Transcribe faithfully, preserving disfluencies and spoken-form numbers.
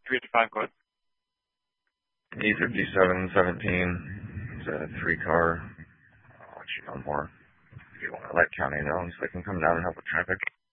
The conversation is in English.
three to five code. E fifty-seven seventeen. It's a three car. I'll let you know more if you want to let county know so they can come down and help with traffic.